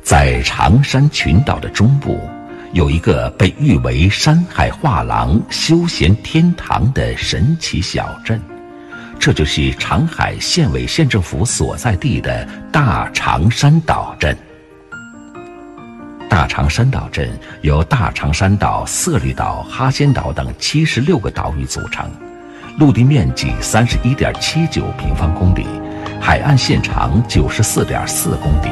在长山群岛的中部，有一个被誉为山海画廊、休闲天堂的神奇小镇，这就是长海县委县政府所在地的大长山岛镇。大长山岛镇由大长山岛、色绿岛、哈仙岛等76个岛屿组成，陆地面积31.79平方公里，海岸线长94.4公里。